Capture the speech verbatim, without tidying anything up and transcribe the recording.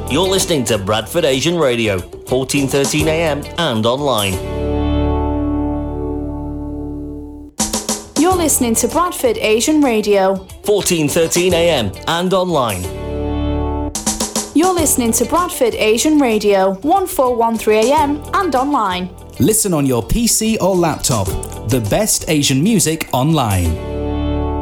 You're listening to Bradford Asian Radio, fourteen thirteen A M and online. You're listening to Bradford Asian Radio, fourteen thirteen A M and online. You're listening to Bradford Asian Radio, fourteen thirteen A M and online. Listen on your P C or laptop. The best Asian music online.